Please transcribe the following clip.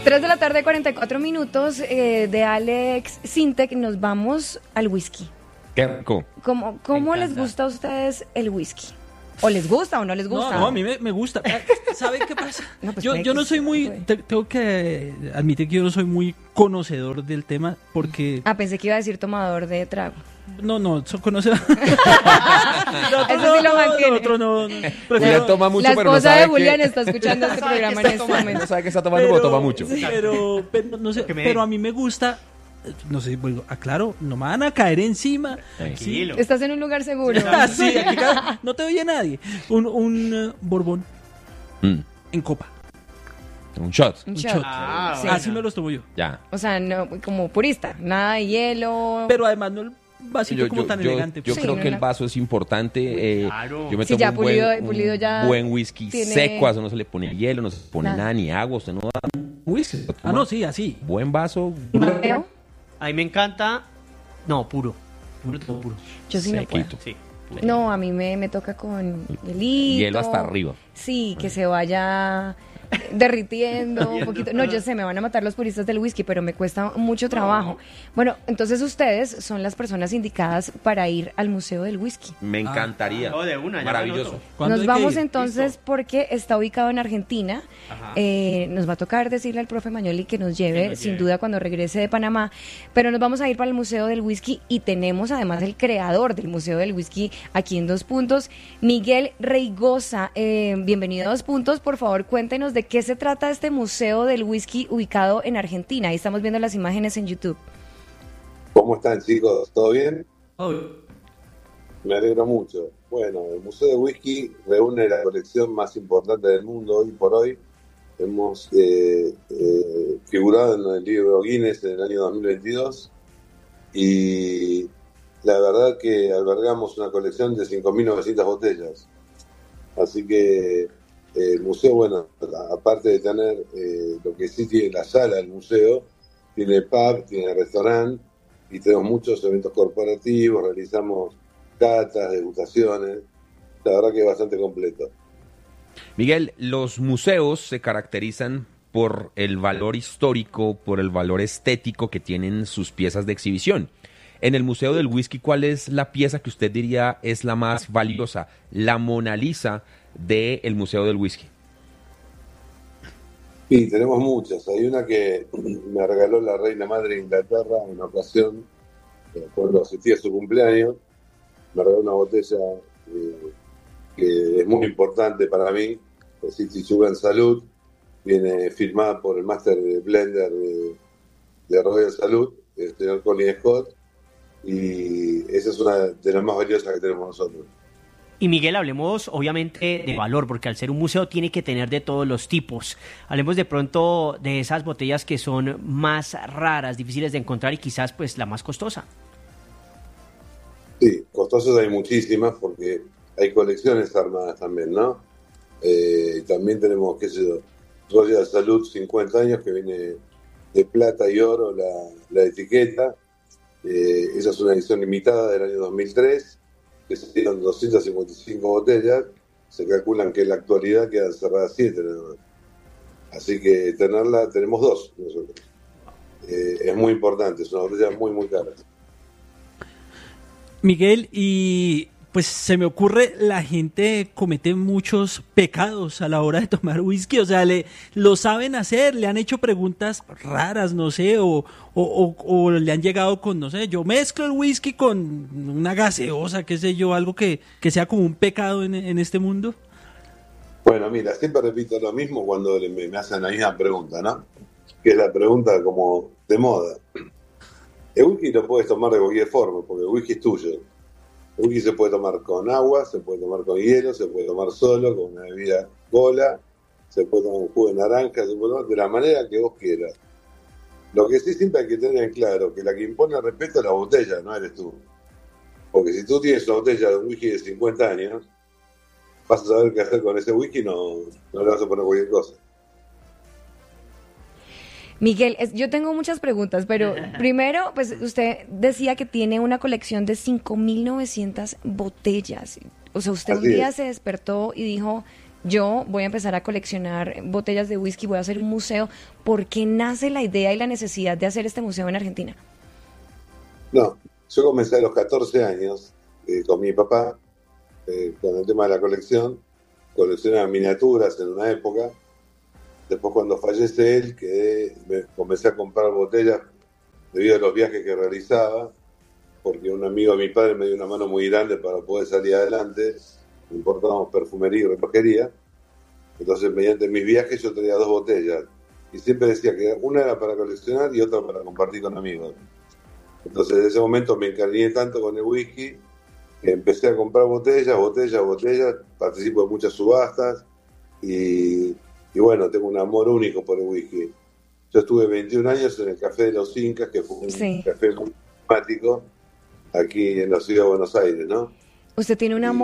3 de la tarde, 44 minutos de Alex Sintek. Nos vamos al whisky. Qué rico. ¿Cómo les gusta a ustedes el whisky? ¿O les gusta o no les gusta? No, a mí me gusta. ¿Saben qué pasa? No, pues yo no soy muy... Tengo que admitir que yo no soy muy conocedor del tema porque... Pensé que iba a decir tomador de trago. No, soy conocedor. Eso sí lo mantiene. Otro no. Julián toma mucho, la pero no esposa sabe de Julián está escuchando este programa en este No momento. sabe que está tomando, pero toma mucho. Sí, pero no sé, pero a mí me gusta... No sé, bueno, aclaro, no me van a caer encima. Tranquilo. Estás en un lugar seguro. Sí, aquí no te oye nadie. Un Borbón en copa. Un shot. Un Un shot. shot. Sí. Así me los tomo yo. Ya. O sea, no, como purista, nada de hielo. Pero además no el vasito como tan elegante. Yo Sí, creo no, que no. el vaso es importante. Claro. Yo me Sí, tomo ya un pulido ya buen whisky tiene- seco, a eso no se le pone hielo, no se pone Nada. nada, ni agua, usted no da un whisky. No, sí, así. Buen vaso. Mateo, A mí me encanta. No, puro. Puro. yo sí no puedo. Sequito. Sí. No, a mí me toca con hielito. Hielo hasta arriba. Sí, que se vaya derritiendo un poquito. No, yo sé, me van a matar los puristas del whisky, pero me cuesta mucho trabajo. Bueno, entonces ustedes son las personas indicadas para ir al Museo del Whisky. Me encantaría. No, de una, ya Maravilloso. me anoto. ¿Cuándo Nos hay que vamos ir? entonces Listo. porque está ubicado en Argentina. Ajá. Nos va a tocar decirle al profe Magnoli que nos lleve, Que nos sin lleve. duda, cuando regrese de Panamá. Pero nos vamos a ir para el Museo del Whisky y tenemos además el creador del Museo del Whisky aquí en Dos Puntos, Miguel Reigosa. Bienvenido a Dos Puntos. Por favor, cuéntenos de qué se trata este Museo del Whisky ubicado en Argentina. Ahí estamos viendo las imágenes en YouTube. ¿Cómo están, chicos? ¿Todo bien? Oh, Me alegro mucho. Bueno, el Museo de Whisky reúne la colección más importante del mundo hoy por hoy. Hemos figurado en el libro Guinness en el año 2022 y la verdad que albergamos una colección de 5.900 botellas. Así que el museo, bueno, aparte de tener lo que sí tiene la sala del museo, tiene pub, tiene restaurante y tenemos muchos eventos corporativos, realizamos catas, degustaciones, la verdad que es bastante completo. Miguel, los museos se caracterizan por el valor histórico, por el valor estético que tienen sus piezas de exhibición. En el Museo del Whisky, ¿cuál es la pieza que usted diría es la más valiosa, la Mona Lisa del Museo del Whisky? Sí, tenemos muchas. Hay una que me regaló la reina madre de Inglaterra en una ocasión, cuando asistí a su cumpleaños. Me regaló una botella que es muy importante para mí, el City Sugar Salud. Viene firmada por el Master de Blender de Royal Salud, el señor Colin Scott, y esa es una de las más valiosas que tenemos nosotros. Y Miguel, hablemos obviamente de valor, porque al ser un museo tiene que tener de todos los tipos. Hablemos de pronto de esas botellas que son más raras, difíciles de encontrar y quizás pues la más costosa. Sí, costosas hay muchísimas porque hay colecciones armadas también, ¿no? También tenemos, qué sé yo, Royal Salud 50 años que viene de plata y oro la etiqueta. Esa es una edición limitada del año 2003, que se dieron 255 botellas. Se calculan que en la actualidad quedan cerradas 7 nada más. Así que tenemos 2 nosotros. Es muy importante, es una botella muy, muy cara. Miguel, y pues se me ocurre, la gente comete muchos pecados a la hora de tomar whisky, o sea, lo saben hacer, le han hecho preguntas raras, no sé, o le han llegado con, no sé, yo mezclo el whisky con una gaseosa, qué sé yo, algo que sea como un pecado en este mundo. Bueno, mira, siempre repito lo mismo cuando me hacen la misma pregunta, ¿no? Que es la pregunta como de moda. El whisky lo puedes tomar de cualquier forma, porque el whisky es tuyo. El whisky se puede tomar con agua, se puede tomar con hielo, se puede tomar solo, con una bebida cola, se puede tomar un jugo de naranja, se puede tomar de la manera que vos quieras. Lo que sí siempre hay que tener en claro, que la que impone el respeto es la botella, no eres tú. Porque si tú tienes una botella de un whisky de 50 años, vas a saber qué hacer con ese whisky, no le vas a poner cualquier cosa. Miguel, yo tengo muchas preguntas, pero primero, pues usted decía que tiene una colección de 5.900 botellas. O sea, usted Así un día es. se despertó y dijo, yo voy a empezar a coleccionar botellas de whisky, voy a hacer un museo. ¿Por qué nace la idea y la necesidad de hacer este museo en Argentina? No, yo comencé a los 14 años con mi papá, con el tema de la colección. Coleccionaba miniaturas en una época. Después, cuando fallece él, comencé a comprar botellas debido a los viajes que realizaba, porque un amigo de mi padre me dio una mano muy grande para poder salir adelante. Importábamos perfumería y relojería. Entonces, mediante mis viajes, yo traía 2 botellas. Y siempre decía que una era para coleccionar y otra para compartir con amigos. Entonces, en ese momento me encariñé tanto con el whisky que empecé a comprar botellas, participo de muchas subastas y bueno, tengo un amor único por el whisky. Yo estuve 21 años en el Café de los Incas, que fue un café muy emblemático aquí en la ciudad de Buenos Aires, ¿no? Usted tiene un amor